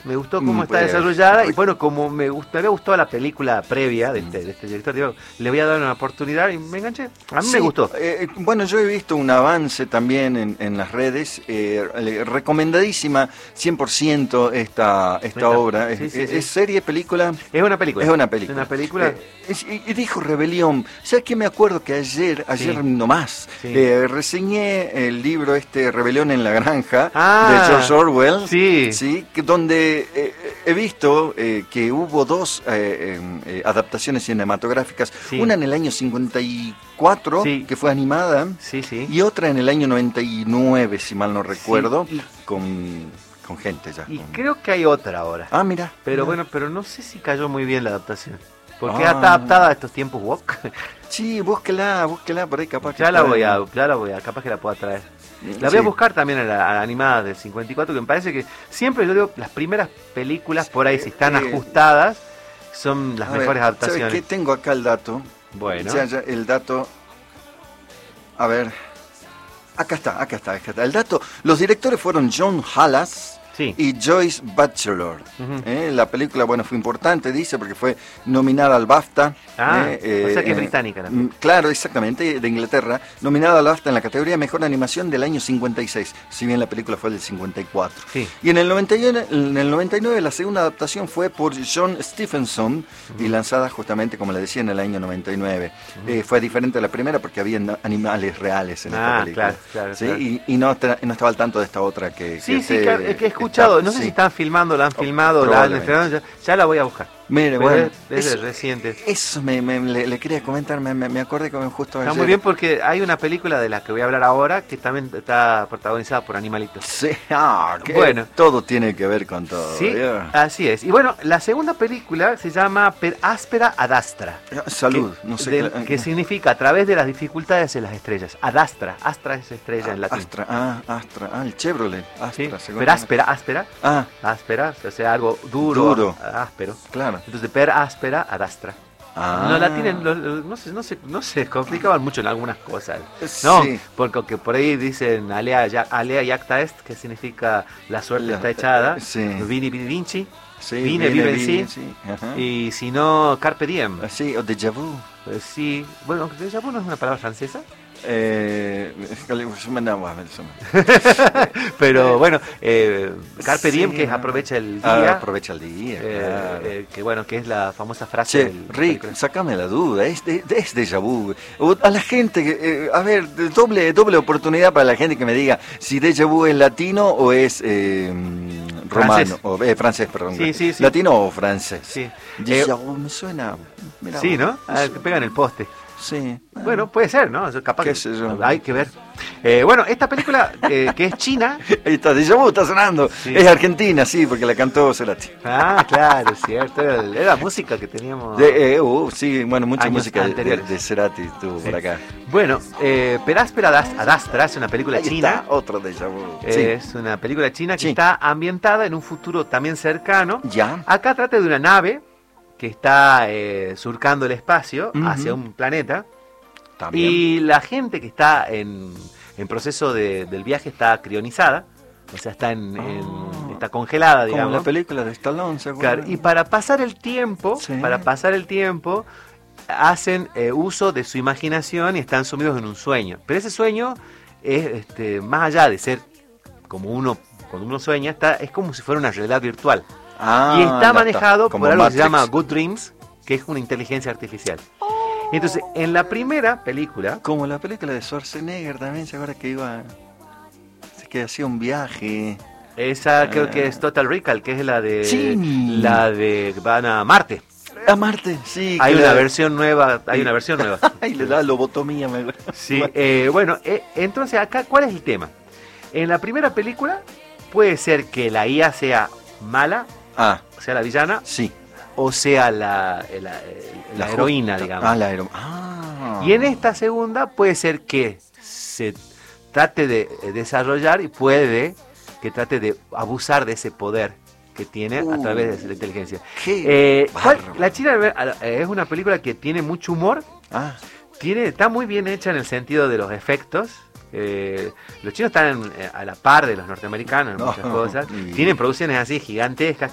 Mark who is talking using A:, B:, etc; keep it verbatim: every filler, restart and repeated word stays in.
A: me gustó cómo
B: Mm,
A: está
B: pues,
A: desarrollada,
B: pues,
A: y bueno, como me, gustó, me había gustado la película previa de este, de este director, digo, le voy a dar una oportunidad y me enganché. A mí
B: sí,
A: me gustó.
B: Eh, bueno, yo he visto un avance también en, en las redes, eh, le- recomendadísima cien por ciento esta, esta
A: Esta-
B: obra.
A: sí,
B: es,
A: sí,
B: es-
A: sí.
B: es serie, película.
A: Es una película.
B: Es una película.
A: Una película.
B: Eh, es- y, y dijo Rebelión. ¿Sabes qué? Me acuerdo que ayer, ayer
A: Sí.
B: nomás,
A: Sí.
B: eh, reseñé el libro este Rebelión en la Granja
A: Ah,
B: de George Orwell.
A: sí.
B: Sí, que donde eh, he visto eh, que hubo dos eh, eh, adaptaciones cinematográficas.
A: Sí.
B: Una en el año cincuenta y cuatro,
A: Sí.
B: que fue animada,
A: Sí, sí.
B: y otra en el año noventa y nueve, si mal no recuerdo,
A: Sí, y-
B: con, con gente ya.
A: Y
B: con-
A: creo que hay otra ahora.
B: Ah, mira.
A: Pero
B: mira.
A: bueno, pero no sé si cayó muy bien la adaptación. Porque
B: Ah.
A: está adaptada a estos tiempos woke.
B: Sí, búsquela, búsquela por ahí, capaz que
A: Ya la
B: está-
A: voy a, ya la voy a, capaz que la pueda traer. La voy
B: Sí.
A: a buscar también a la, a la animada del cincuenta y cuatro, que me parece que siempre, yo digo, las primeras películas por ahí, si están
B: Eh,
A: ajustadas, son las
B: A ver,
A: mejores
B: ¿sabes
A: adaptaciones.
B: qué? Tengo acá el dato.
A: Bueno.
B: Ya, ya, el dato. A ver. Acá está, acá está, acá está. El dato. Los directores fueron John Hallas
A: Sí.
B: y Joyce Batchelor.
A: Ujú.
B: Eh, La película, bueno, fue importante, dice, porque fue nominada al BAFTA.
A: Ah,
B: eh,
A: o sea que es
B: eh,
A: británica la
B: mm,
A: película.
B: Claro, exactamente, de Inglaterra. Nominada al BAFTA en la categoría Mejor Animación del año cincuenta y seis, si bien la película fue del cincuenta y cuatro.
A: Sí.
B: Y en el noventa y uno, en el noventa y nueve la segunda adaptación fue por John Stephenson y lanzada justamente, como le decía, en el año noventa y nueve. Eh, fue diferente a la primera porque había na- animales reales en esta
A: Ah,
B: película.
A: claro, claro,
B: ¿Sí?
A: claro.
B: Y, y no, tra- no estaba al tanto de esta otra que...
A: Sí,
B: que
A: sí,
B: se-
A: que, que he escuchado.
B: está-
A: No sé
B: sí.
A: si están filmando, la han
B: Oh,
A: filmado, la han
B: probablemente.
A: estrenado, ya, ya la voy a buscar.
B: Mire,
A: Pero
B: bueno,
A: es, es
B: eso,
A: reciente.
B: eso me, me- le, le quería comentar, me, me, me acordé que justo
A: Está
B: ayer-
A: muy bien porque hay una película de la que voy a hablar ahora que también está protagonizada por animalitos.
B: Sí, ah, que
A: Bueno.
B: todo tiene que ver con todo.
A: Sí,
B: ¿ya?
A: así es. Y bueno, la segunda película se llama Per Aspera ad Astra.
B: Salud,
A: que,
B: no sé
A: del-
B: qué-
A: que significa a través de las dificultades en las estrellas. Ad Astra. Astra es estrella en latín.
B: Astra, ah, Astra, ah, el Chevrolet,
A: Sí,
B: Astra, según-
A: per áspera, áspera,
B: Ah,
A: áspera, o sea, algo duro,
B: Duro.
A: á- áspero.
B: claro.
A: Entonces, per áspera ad astra.
B: Ah.
A: No la tienen, lo- lo- no se, no se, no se complicaban mucho en algunas cosas. No,
B: Sí.
A: porque que por ahí dicen alea, ya- alea iacta est, que significa la suerte
B: La-
A: está echada.
B: eh, sí.
A: Vini vini vinci.
B: Sí,
A: Vine, vive en sí.
B: sí, ajá.
A: Y si no, carpe diem.
B: Sí, o déjà vu.
A: Pues sí. Bueno, déjà vu no es una palabra francesa.
B: Eh, no, bueno, eso no.
A: Pero bueno, eh, carpe diem,
B: Sí,
A: que es
B: no.
A: aprovecha el
B: Ah,
A: día.
B: aprovecha el día.
A: eh,
B: claro.
A: eh, que bueno, que es la famosa frase
B: Che,
A: del-
B: Rick, sacame la duda, es, de, es déjà vu. O a la gente, que, eh, a ver, de- doble, doble oportunidad para la gente que me diga si déjà vu es latino o es eh, romano,
A: Francés.
B: o eh, francés, perdón.
A: Sí, sí, sí.
B: ¿Latino o francés?
A: Sí.
B: Déjà
A: Eh,
B: vu me suena. Mirá
A: Sí,
B: vos,
A: ¿no?
B: me
A: Ah, que
B: suena.
A: pega en el poste.
B: Sí.
A: Bueno, puede ser, ¿no? Eso capaz
B: Qué
A: que
B: sé yo.
A: hay que ver. Eh, bueno, esta película eh, que es china.
B: Ahí está, déjà vu está sonando.
A: Sí.
B: Es argentina, sí, porque la cantó Cerati.
A: Ah, claro, es cierto. Era, era música que teníamos.
B: De, eh, uh, sí, bueno, mucha
A: Años
B: música de, de,
A: anteriores.
B: de Cerati estuvo
A: Sí.
B: por acá.
A: Bueno, eh, Per Aspera ad ad Astra es una película
B: Ahí
A: china.
B: está, otro déjà vu.
A: Eh, Es una película china que
B: Sí.
A: está ambientada en un futuro también cercano.
B: Sí. Ya.
A: Acá trata de una nave que está eh, surcando el espacio
B: Ujú.
A: hacia un planeta.
B: También.
A: Y la gente que está en, en proceso de- del viaje está crionizada. O sea, está, en, en-
B: Ah.
A: está congelada,
B: Como
A: digamos.
B: la película de Stallone, ¿se
A: Claro,
B: acuerdan?
A: y para pasar el tiempo,
B: Sí.
A: para pasar el tiempo, hacen eh, uso de su imaginación y están sumidos en un sueño. Pero ese sueño es, este, más allá de ser como uno, cuando uno sueña, está, es como si fuera una realidad virtual.
B: Ah,
A: y está
B: ya
A: manejado
B: como
A: por algo que se
B: Matrix.
A: llama Good Dreams, que es una inteligencia artificial. Entonces, en la primera película,
B: Como la película de Schwarzenegger también, ¿se acuerda que iba... que hacía un viaje?
A: esa creo
B: Ah.
A: que es Total Recall, que es la de
B: Sí.
A: la de van a Marte.
B: A Marte, sí.
A: Hay
B: que
A: una
B: la-
A: versión nueva, hay una versión nueva.
B: Ay, le da lobotomía, me acuerdo.
A: Sí, eh, bueno, eh, entonces acá, ¿cuál es el tema? En la primera película puede ser que la I A sea mala,
B: Ah,
A: o sea, la villana,
B: sí.
A: o sea, la, la, la
B: La
A: heroína,
B: justa.
A: digamos.
B: Ah, la heroína. Ah.
A: Y en esta segunda puede ser que se trate de eh, desarrollar y puede que trate de abusar de ese poder que tiene a
B: Uh,
A: través de la inteligencia.
B: Qué
A: Eh, ¿cuál-
B: bárbaro.
A: la China eh, es una película que tiene mucho humor,
B: Ah,
A: tiene, está muy bien hecha en el sentido de los efectos. Eh, los chinos están eh, a la par de los norteamericanos en
B: No,
A: muchas cosas.
B: y-
A: Tienen producciones así gigantescas